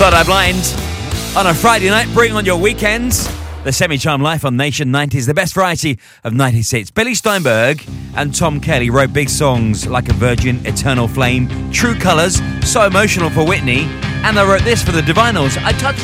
Third Eye Blind on a Friday night. Bring on your weekends. The Semi-Charmed Life on Nation 90s, the best variety of 90s hits. Billy Steinberg and Tom Kelly wrote big songs like A Virgin, Eternal Flame, True Colours, So Emotional for Whitney, and they wrote this for the Divinyls. I touch